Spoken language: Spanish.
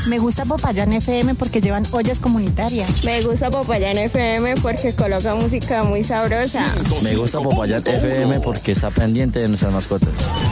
Me gusta Popayán FM porque llevan ollas comunitarias. Me gusta Popayán FM porque coloca música muy sabrosa. Me gusta Popayán FM porque está pendiente de nuestras mascotas.